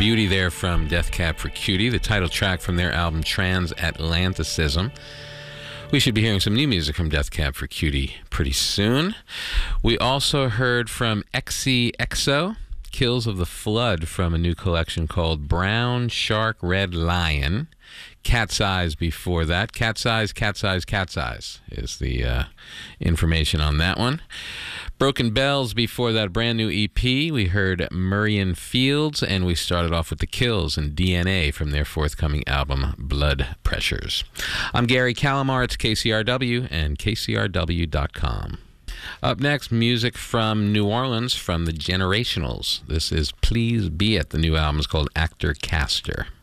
beauty there from Death Cab for Cutie, the title track from their album Transatlanticism. We should be hearing some new music from Death Cab for Cutie pretty soon. We also heard from XCXO, Kills of the Flood, from a new collection called Brown Shark Red Lion. Cat's Eyes before that. Cat's Eyes, Cat's Eyes, Cat's Eyes is the information on that one. Broken Bells before that, brand new EP. We heard Murrian Fields, and we started off with The Kills and DNA from their forthcoming album, Blood Pressures. I'm Gary Calamar. It's KCRW and KCRW.com. Up next, music from New Orleans from the Generationals. This is Please Be It. The new album is called Actor Caster.